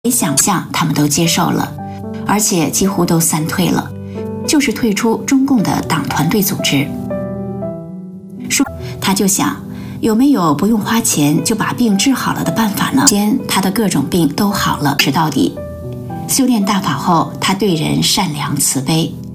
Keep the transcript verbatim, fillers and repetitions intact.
想象他们都接受了，而且几乎都散退了，就是退出中共的党团队组织。说他就想，有没有不用花钱就把病治好了的办法呢？先他的各种病都好了，直到底。修炼大法后，他对人善良慈悲，